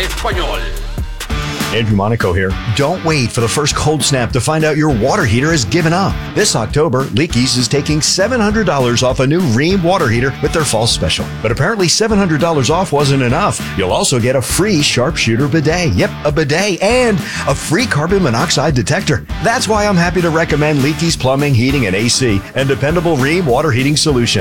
español. Andrew Monaco here. Don't wait for the first cold snap to find out your water heater has given up. This October, Leakey's is taking $700 off a new Rheem water heater with their fall special. But apparently $700 off wasn't enough. You'll also get a free sharpshooter bidet. Yep, a bidet and a free carbon monoxide detector. That's why I'm happy to recommend Leakey's Plumbing, Heating, and AC and dependable Rheem water heating solution.